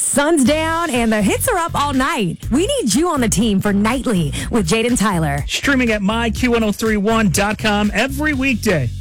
Sun's down and the hits are up all night. We need you on the team for Nightly with Jaden Tyler. Streaming at myq1031.com every weekday.